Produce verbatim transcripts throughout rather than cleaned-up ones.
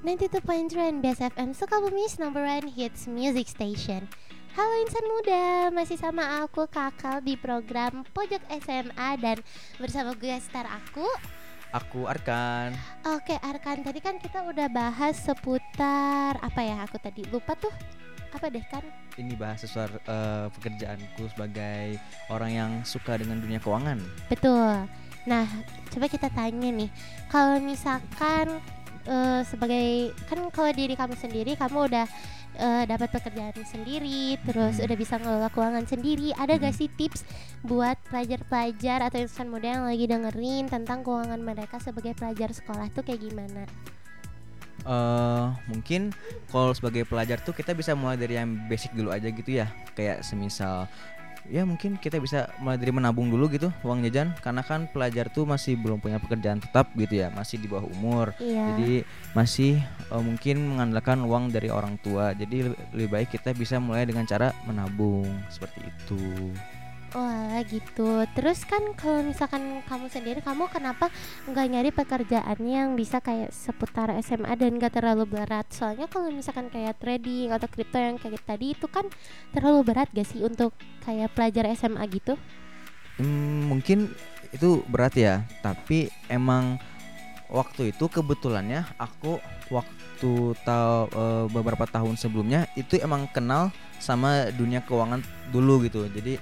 sembilan puluh dua koma tiga Best F M Sukabumi's number one hits music station. Halo insan muda, masih sama aku Kakal di program Pojok S M A dan bersama gue star aku. Aku Arkan. Oke Arkan, tadi kan kita udah bahas seputar apa ya? Aku tadi lupa tuh. Apa deh kan? Ini bahas sesuatu uh, pekerjaanku sebagai orang yang suka dengan dunia keuangan. Betul. Nah, coba kita tanya nih, kalau misalkan uh, sebagai kan kalau diri kamu sendiri, kamu udah uh, dapat pekerjaan sendiri, terus Hmm. udah bisa ngelola keuangan sendiri, ada gak Hmm. sih tips buat pelajar-pelajar atau insan muda yang lagi dengerin tentang keuangan mereka sebagai pelajar sekolah tuh kayak gimana? Uh, mungkin kalau sebagai pelajar tuh kita bisa mulai dari yang basic dulu aja gitu ya. Kayak semisal ya mungkin kita bisa mulai dari menabung dulu gitu uang jajan, karena kan pelajar tuh masih belum punya pekerjaan tetap gitu ya, masih di bawah umur. Iya. Jadi masih uh, mungkin mengandalkan uang dari orang tua. Jadi lebih, lebih baik kita bisa mulai dengan cara menabung seperti itu. Oh alah gitu. Terus kan kalau misalkan kamu sendiri, kamu kenapa nggak nyari pekerjaan yang bisa kayak seputar S M A dan nggak terlalu berat? Soalnya kalau misalkan kayak trading atau kripto yang kayak tadi itu kan terlalu berat gak sih untuk kayak pelajar S M A gitu? Hmm, mungkin itu berat ya, tapi emang waktu itu kebetulannya aku waktu tahu uh, beberapa tahun sebelumnya itu emang kenal sama dunia keuangan dulu gitu. Jadi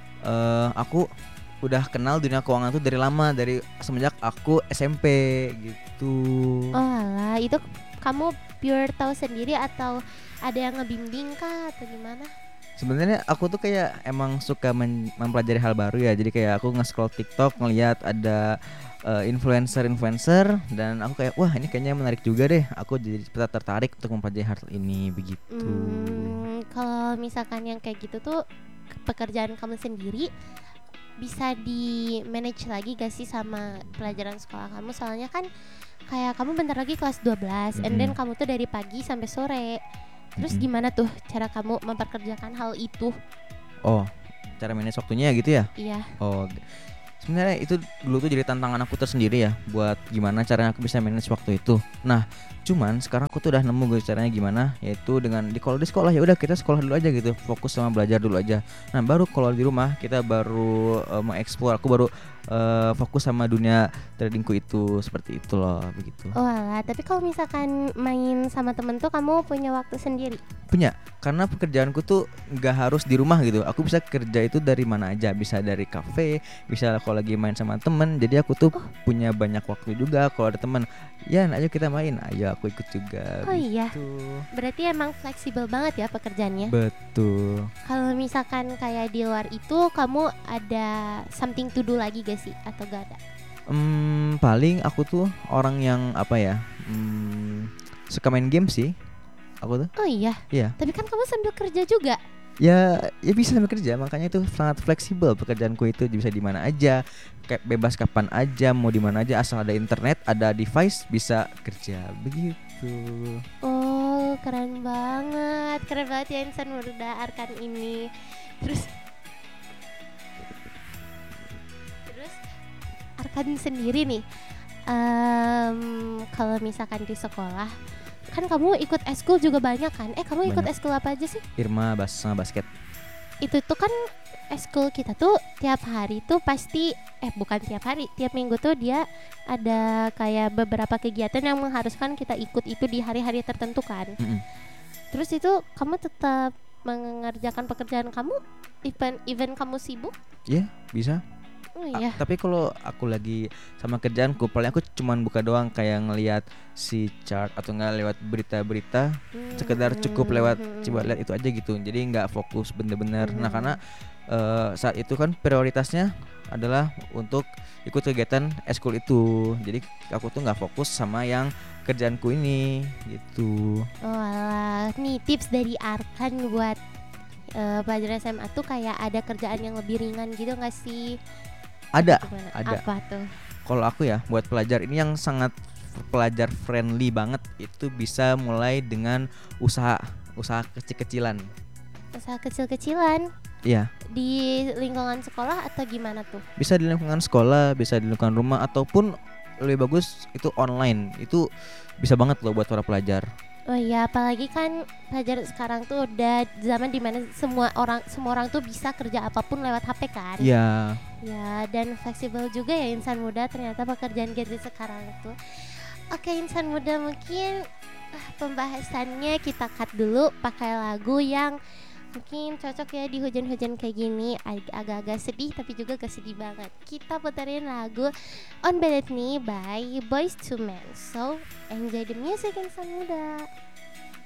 uh, aku udah kenal dunia keuangan tuh dari lama, dari semenjak aku S M P gitu. Oh alah, itu kamu pure tahu sendiri atau ada yang ngebimbing kah atau gimana? Sebenarnya aku tuh kayak emang suka men- mempelajari hal baru ya. Jadi kayak aku nge-scroll TikTok ngeliat ada uh, influencer-influencer dan aku kayak wah ini kayaknya menarik juga deh. Aku jadi tertarik untuk mempelajari hal ini begitu. Hmm, kalau misalkan yang kayak gitu tuh pekerjaan kamu sendiri bisa di manage lagi gak sih sama pelajaran sekolah kamu? Soalnya kan kayak kamu bentar lagi kelas dua belas and then Mm-mm. kamu tuh dari pagi sampai sore. Terus Mm-mm. gimana tuh cara kamu memperkerjakan hal itu? Oh, cara manage waktunya gitu ya? Iya. Oh, g- sebenarnya itu dulu tuh jadi tantangan aku tersendiri ya, buat gimana caranya aku bisa manage waktu itu. Nah, cuman sekarang aku tuh udah nemu gitu caranya gimana, yaitu dengan di kalau di sekolah ya udah kita sekolah dulu aja gitu, fokus sama belajar dulu aja. Nah, baru kalau di rumah kita baru uh, mengeksplor, aku baru uh, fokus sama dunia tradingku itu, seperti itu loh, begitu. Oh alah, tapi kalau misalkan main sama temen tuh kamu punya waktu sendiri? Punya, karena pekerjaanku tuh nggak harus di rumah gitu. Aku bisa kerja itu dari mana aja, bisa dari kafe, bisa kalau lagi main sama temen. Jadi aku tuh Oh. punya banyak waktu juga. Kalau ada teman, ya ayo kita main, ayo aku ikut juga. Oh iya, Gitu. berarti emang fleksibel banget ya pekerjaannya. Betul. Kalau misalkan kayak di luar itu kamu ada something to do lagi gak sih atau gak ada? Hmm, paling aku tuh orang yang apa ya, hmm, suka main game sih. Aku tuh, Oh iya, iya. tapi kan kamu sambil kerja juga. Ya, ya bisa sambil kerja, makanya itu sangat fleksibel pekerjaanku itu bisa di mana aja, kayak bebas kapan aja, mau di mana aja asal ada internet, ada device bisa kerja begitu. Oh keren banget, keren banget ya insan muda Arkan ini. Terus Terus Arkan sendiri nih, em, kalau misalkan di sekolah kan kamu ikut eskul juga banyak kan? Eh kamu ikut Banyak. eskul apa aja sih? Irma bas sama basket. Itu tuh kan eskul kita tuh tiap hari tuh pasti eh bukan tiap hari, tiap minggu tuh dia ada kayak beberapa kegiatan yang mengharuskan kita ikut itu di hari-hari tertentu kan. Mm-mm. Terus itu kamu tetap mengerjakan pekerjaan kamu even even kamu sibuk? Iya, bisa. Oh A- iya. tapi kalau aku lagi sama kerjaanku, paling aku cuman buka doang kayak ngelihat si chart atau nggak lewat berita-berita, sekedar cukup lewat coba lihat itu aja gitu. Jadi nggak fokus bener-bener. Nah, karena eh, saat itu kan prioritasnya adalah untuk ikut kegiatan eskul itu. Jadi aku tuh nggak fokus sama yang kerjaanku ini gitu. Oh alah, nih tips dari Arkan buat eh, pelajar S M A tuh kayak ada kerjaan yang lebih ringan gitu nggak sih? Ada, Gimana? ada. Apa tuh? Kalau aku ya buat pelajar ini yang sangat pelajar friendly banget, itu bisa mulai dengan usaha usaha kecil-kecilan. Usaha kecil-kecilan Iya, di lingkungan sekolah atau gimana tuh? bisa di lingkungan sekolah, bisa di lingkungan rumah, ataupun lebih bagus itu online. Itu bisa banget loh buat para pelajar. Oh iya, apalagi kan pelajar sekarang tuh udah zaman dimana semua orang semua orang tuh bisa kerja apapun lewat H P kan. Iya. Ya, dan fleksibel juga ya insan muda ternyata pekerjaan Gen Z sekarang itu. Oke, insan muda, mungkin ah, pembahasannya kita cut dulu pakai lagu yang mungkin cocok ya di hujan-hujan kayak gini, ag- agak-agak sedih tapi juga gak sedih banget. Kita puterin lagu On Bended Knee by Boyz two Men. So, enjoy the music insan muda.